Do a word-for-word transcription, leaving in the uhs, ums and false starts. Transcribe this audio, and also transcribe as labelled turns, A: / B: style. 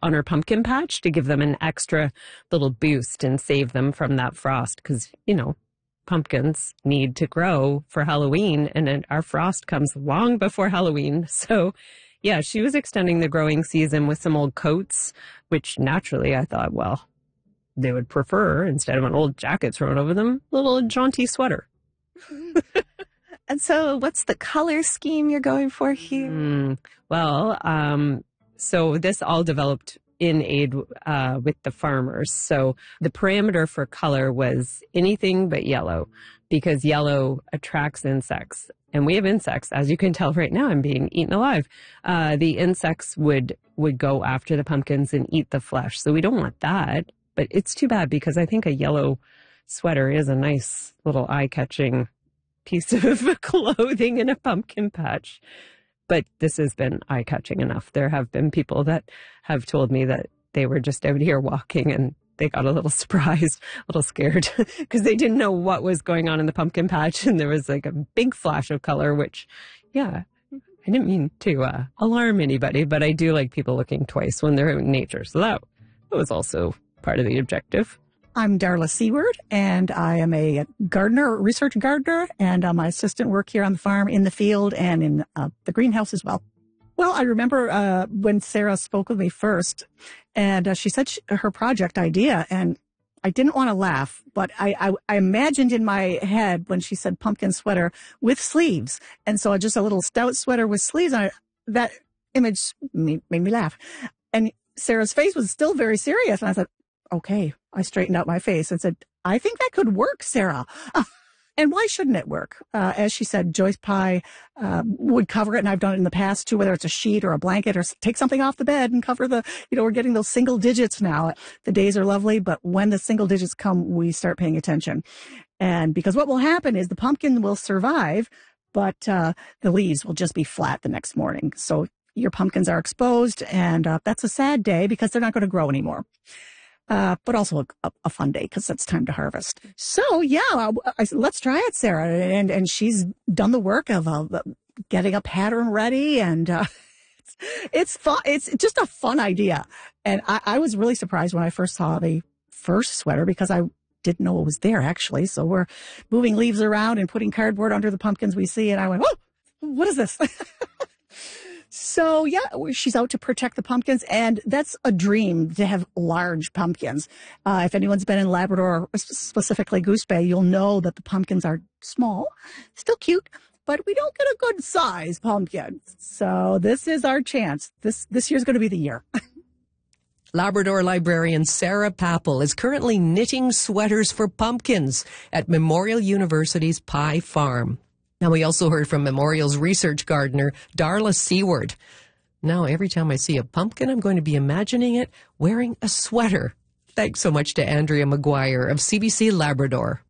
A: on her pumpkin patch to give them an extra little boost and save them from that frost. Because, you know, pumpkins need to grow for Halloween, and then our frost comes long before Halloween. So, yeah, she was extending the growing season with some old coats, which naturally I thought, well, they would prefer, instead of an old jacket thrown over them, a little jaunty sweater.
B: And so what's the color scheme you're going for here?
A: Mm, well, um, so this all developed in aid uh, with the farmers. So the parameter for color was anything but yellow, because yellow attracts insects. And we have insects. As you can tell right now, I'm being eaten alive. Uh, the insects would, would go after the pumpkins and eat the flesh. So we don't want that. But it's too bad, because I think a yellow sweater is a nice little eye-catching piece of clothing in a pumpkin patch. But this has been eye-catching enough. There have been people that have told me that they were just out here walking and they got a little surprised, a little scared, because they didn't know what was going on in the pumpkin patch. And there was like a big flash of color, which, yeah, I didn't mean to uh, alarm anybody, but I do like people looking twice when they're in nature. So that was also part of the objective.
B: I'm Darla Seward, and I am a gardener, research gardener, and uh, my assistant work here on the farm, in the field, and in uh, the greenhouse as well. Well, I remember uh, when Sarah spoke with me first, and uh, she said she, her project idea, and I didn't want to laugh, but I, I, I imagined in my head when she said pumpkin sweater with sleeves, and so just a little stout sweater with sleeves. And I, that image made, made me laugh, and Sarah's face was still very serious, and I said, okay. I straightened out my face and said, I think that could work, Sarah. Uh, and why shouldn't it work? Uh, as she said, Joyce Pye uh, would cover it, and I've done it in the past too, whether it's a sheet or a blanket, or take something off the bed and cover the, you know, we're getting those single digits now. The days are lovely, but when the single digits come, we start paying attention. And because what will happen is the pumpkin will survive, but uh, the leaves will just be flat the next morning. So your pumpkins are exposed, and uh, that's a sad day because they're not going to grow anymore. Uh, but also a, a fun day because it's time to harvest. So yeah, I, I, let's try it, Sarah. And and she's done the work of uh, getting a pattern ready, and uh, it's, it's fun. It's just a fun idea. And I, I was really surprised when I first saw the first sweater, because I didn't know it was there actually. So we're moving leaves around and putting cardboard under the pumpkins we see, and I went, "Whoa, what is this?" So, yeah, she's out to protect the pumpkins, and that's a dream, to have large pumpkins. Uh, if anyone's been in Labrador, specifically Goose Bay, you'll know that the pumpkins are small, still cute, but we don't get a good size pumpkin. So this is our chance. This, this year's going to be the year.
C: Labrador librarian Sarah Papel is currently knitting sweaters for pumpkins at Memorial University's Pye Farm. Now, we also heard from Memorial's research gardener, Darla Seward. Now, every time I see a pumpkin, I'm going to be imagining it wearing a sweater. Thanks so much to Andrea McGuire of C B C Labrador.